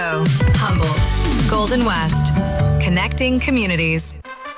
Humboldt, Golden West, connecting communities.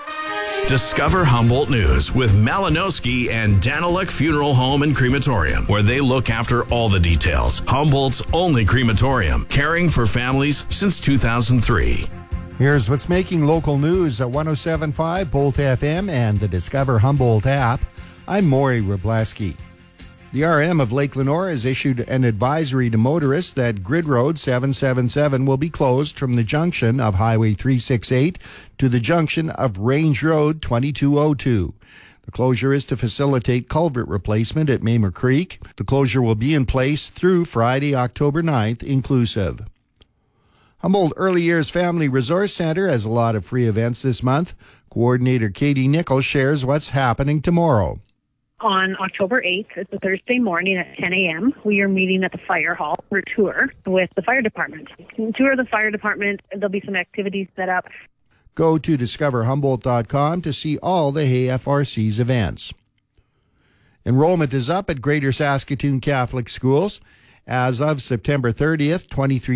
Discover Humboldt News with Malinowski and Daniluk Funeral Home and Crematorium, where they look after all the details. Humboldt's only crematorium, caring for families since 2003. Here's what's making local news at 107.5 Bolt FM and the Discover Humboldt app. I'm Maury Wrobleski. The RM of Lake Lenore has issued an advisory to motorists that Grid Road 777 will be closed from the junction of Highway 368 to the junction of Range Road 2202. The closure is to facilitate culvert replacement at Mamer Creek. The closure will be in place through Friday, October 9th, inclusive. Humboldt Early Years Family Resource Center has a lot of free events this month. Coordinator Katie Nichols shares what's happening tomorrow. On October 8th, it's a Thursday morning at 10 a.m., we are meeting at the fire hall for a tour with the fire department. Tour the fire department. There'll be some activities set up. Go to discoverhumboldt.com to see all the HayFRC's events. Enrollment is up at Greater Saskatoon Catholic Schools. As of September 30th,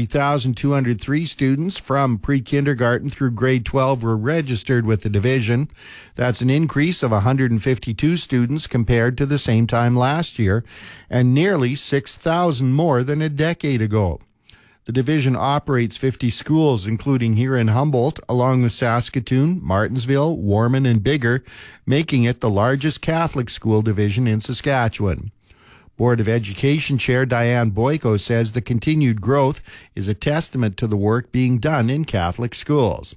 23,203 students from pre-kindergarten through grade 12 were registered with the division. That's an increase of 152 students compared to the same time last year, and nearly 6,000 more than a decade ago. The division operates 50 schools, including here in Humboldt, along with Saskatoon, Martensville, Warman, and Biggar, making it the largest Catholic school division in Saskatchewan. Board of Education Chair Diane Boyko says the continued growth is a testament to the work being done in Catholic schools.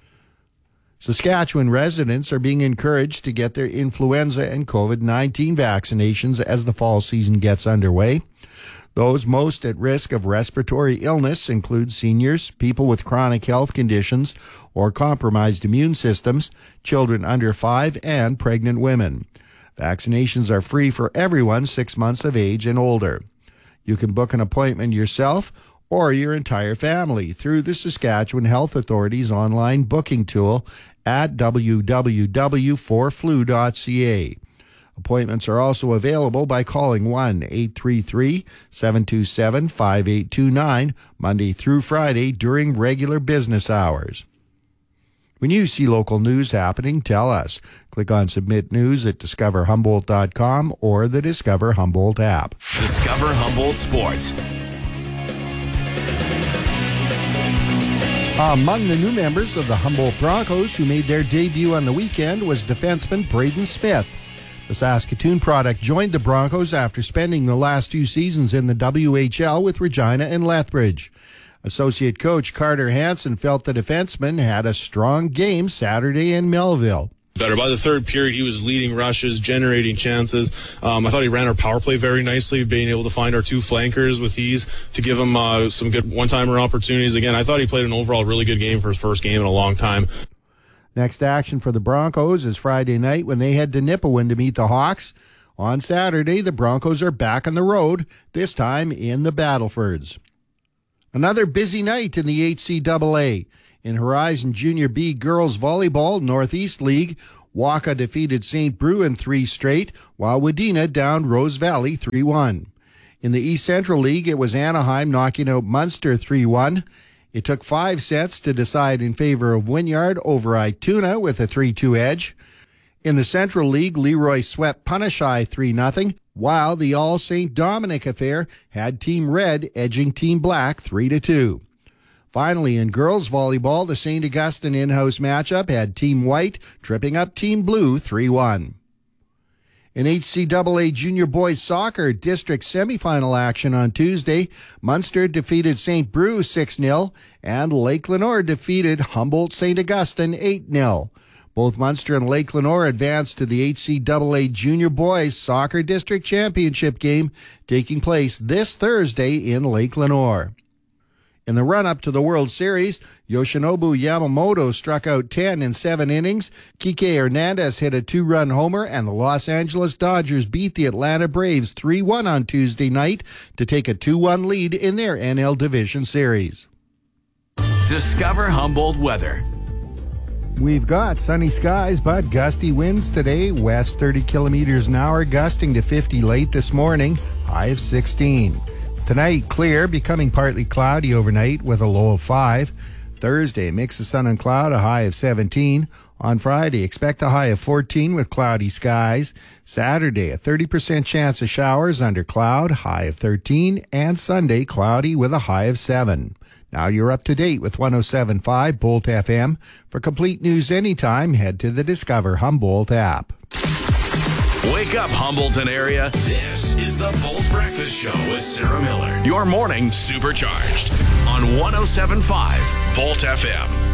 Saskatchewan residents are being encouraged to get their influenza and COVID-19 vaccinations as the fall season gets underway. Those most at risk of respiratory illness include seniors, people with chronic health conditions or compromised immune systems, children under 5, and pregnant women. Vaccinations are free for everyone 6 months of age and older. You can book an appointment yourself or your entire family through the Saskatchewan Health Authority's online booking tool at www.forflu.ca. Appointments are also available by calling 1-833-727-5829 Monday through Friday during regular business hours. When you see local news happening, tell us. Click on Submit News at discoverhumboldt.com or the Discover Humboldt app. Discover Humboldt Sports. Among the new members of the Humboldt Broncos who made their debut on the weekend was defenseman Braden Smith. The Saskatoon product joined the Broncos after spending the last 2 seasons in the WHL with Regina and Lethbridge. Associate coach Carter Hansen felt the defenseman had a strong game Saturday in Melville. Better. By the third period, he was leading rushes, generating chances. I thought he ran our power play very nicely, being able to find our 2 flankers with ease to give him some good one-timer opportunities. Again, I thought he played an overall really good game for his first game in a long time. Next action for the Broncos is Friday night when they head to Nipawin to meet the Hawks. On Saturday, the Broncos are back on the road, this time in the Battlefords. Another busy night in the HCAA. In Horizon Junior B Girls Volleyball Northeast League, Waka defeated St. Brew in 3 straight, while Wadena downed Rose Valley 3-1. In the East Central League, it was Anaheim knocking out Munster 3-1. It took 5 sets to decide in favor of Wynyard over Ituna with a 3-2 edge. In the Central League, Leroy swept Punishai 3-0, while the All St. Dominic affair had Team Red edging Team Black 3-2. Finally, in girls volleyball, the St. Augustine in-house matchup had Team White tripping up Team Blue 3-1. In HCAA Junior Boys Soccer District semifinal action on Tuesday, Munster defeated St. Brew 6-0, and Lake Lenore defeated Humboldt St. Augustine 8-0. Both Munster and Lake Lenore advanced to the HCAA Junior Boys Soccer District Championship game taking place this Thursday in Lake Lenore. In the run-up to the World Series, Yoshinobu Yamamoto struck out 10 in 7 innings, Kike Hernandez hit a 2-run homer, and the Los Angeles Dodgers beat the Atlanta Braves 3-1 on Tuesday night to take a 2-1 lead in their NL Division Series. Discover Humboldt weather. We've got sunny skies, but gusty winds today. West 30 kilometers an hour, gusting to 50 late this morning, high of 16. Tonight, clear, becoming partly cloudy overnight with a low of 5. Thursday, mix of sun and cloud, a high of 17. On Friday, expect a high of 14 with cloudy skies. Saturday, a 30% chance of showers under cloud, high of 13. And Sunday, cloudy with a high of 7. Now you're up to date with 107.5 Bolt FM. For complete news anytime, head to the Discover Humboldt app. Wake up, Humboldton area. This is the Bolt Breakfast Show with Sarah Miller. Your morning supercharged on 107.5 Bolt FM.